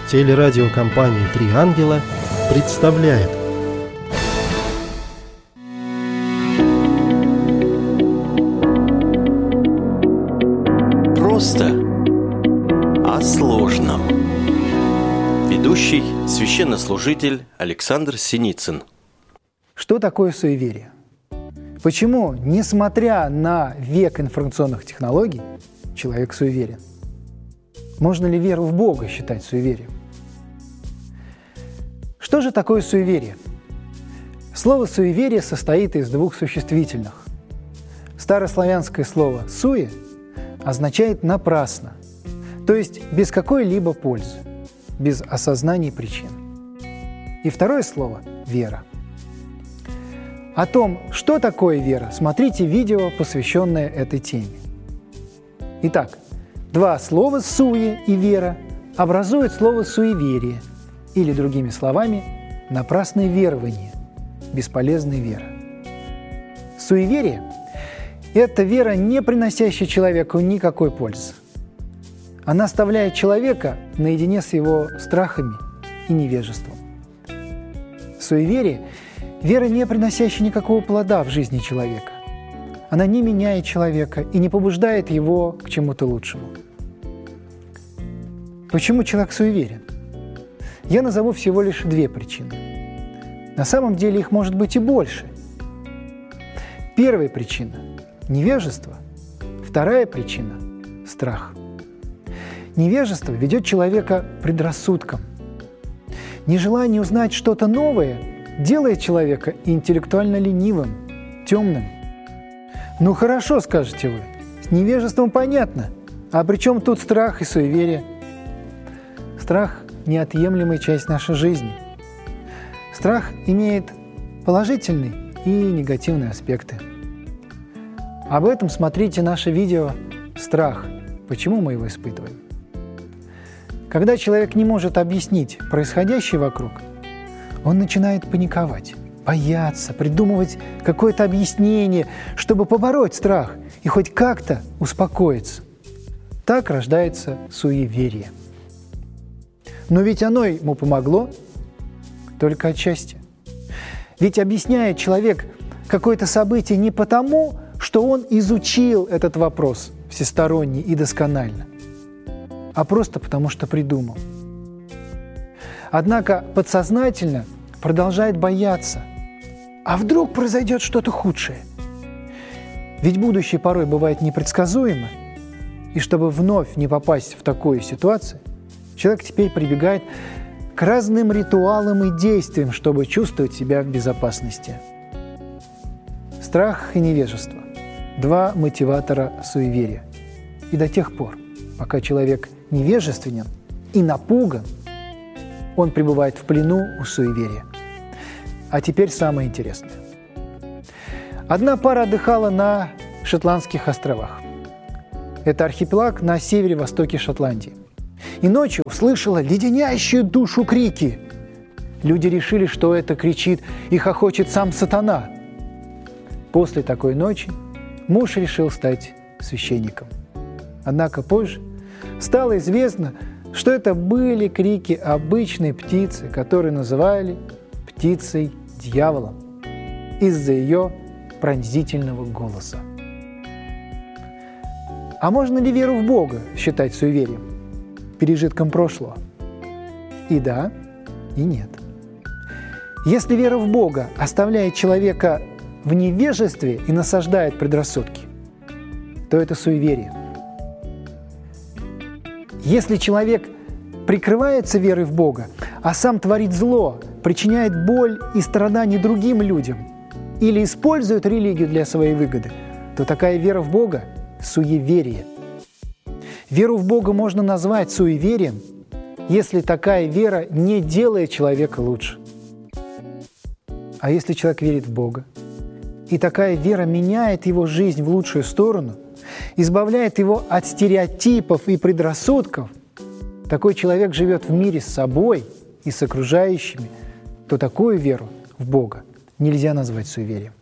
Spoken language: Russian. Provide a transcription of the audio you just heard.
Телерадиокомпания «Три ангела» представляет. Просто о сложном. Ведущий священнослужитель Александр Синицын. Что такое суеверие? Почему, несмотря на век информационных технологий, человек суеверен? Можно ли веру в Бога считать суеверием? Что же такое суеверие? Слово «суеверие» состоит из двух существительных. Старославянское слово «суе» означает «напрасно», то есть без какой-либо пользы, без осознания причин. И второе слово «вера». О том, что такое вера, смотрите видео, посвященное этой теме. Итак, два слова «суе» и «вера» образуют слово «суеверие», или, другими словами, напрасное верование, бесполезная вера. Суеверие – это вера, не приносящая человеку никакой пользы. Она оставляет человека наедине с его страхами и невежеством. Суеверие – вера, не приносящая никакого плода в жизни человека. Она не меняет человека и не побуждает его к чему-то лучшему. Почему человек суеверен? Я назову всего лишь две причины. На самом деле их может быть и больше. Первая причина – невежество. Вторая причина – страх. Невежество ведет человека к предрассудкам. Нежелание узнать что-то новое делает человека интеллектуально ленивым, темным. Ну хорошо, скажете вы, с невежеством понятно. А при чем тут страх и суеверие? Страх – неотъемлемая часть нашей жизни. Страх имеет положительные и негативные аспекты. Об этом смотрите наше видео «Страх. Почему мы его испытываем?». Когда человек не может объяснить происходящее вокруг, он начинает паниковать, бояться, придумывать какое-то объяснение, чтобы побороть страх и хоть как-то успокоиться. Так рождается суеверие. Но ведь оно ему помогло только отчасти. Ведь объясняет человек какое-то событие не потому, что он изучил этот вопрос всесторонне и досконально, а просто потому, что придумал. Однако подсознательно продолжает бояться. А вдруг произойдет что-то худшее? Ведь будущее порой бывает непредсказуемо, и чтобы вновь не попасть в такую ситуацию, человек теперь прибегает к разным ритуалам и действиям, чтобы чувствовать себя в безопасности. Страх и невежество – два мотиватора суеверия. И до тех пор, пока человек невежественен и напуган, он пребывает в плену у суеверия. А теперь самое интересное. Одна пара отдыхала на Шотландских островах. Это архипелаг на севере-востоке Шотландии. И ночью услышала леденящие душу крики. Люди решили, что это кричит и хохочет сам сатана. После такой ночи муж решил стать священником. Однако позже стало известно, что это были крики обычной птицы, которую называли птицей-дьяволом из-за ее пронзительного голоса. А можно ли веру в Бога считать суеверием, пережитком прошлого? И да, и нет. Если вера в Бога оставляет человека в невежестве и насаждает предрассудки, то это суеверие. Если человек прикрывается верой в Бога, а сам творит зло, причиняет боль и страдания другим людям или использует религию для своей выгоды, то такая вера в Бога – суеверие. Веру в Бога можно назвать суеверием, если такая вера не делает человека лучше. А если человек верит в Бога, и такая вера меняет его жизнь в лучшую сторону, избавляет его от стереотипов и предрассудков, такой человек живет в мире с собой и с окружающими, то такую веру в Бога нельзя назвать суеверием.